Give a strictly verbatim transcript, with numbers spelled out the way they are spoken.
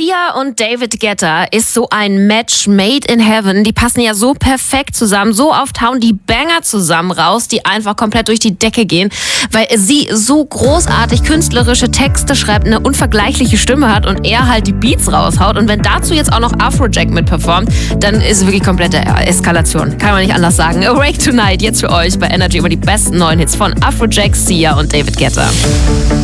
Sia und David Guetta ist so ein Match made in heaven. Die passen ja so perfekt zusammen. So oft hauen die Banger zusammen raus, die einfach komplett durch die Decke gehen, weil sie so großartig künstlerische Texte schreibt, eine unvergleichliche Stimme hat und er halt die Beats raushaut. Und wenn dazu jetzt auch noch Afrojack mit performt, dann ist es wirklich komplette Eskalation. Kann man nicht anders sagen. Awake Tonight, jetzt für euch bei Energy über die besten neuen Hits von Afrojack, Sia und David Guetta.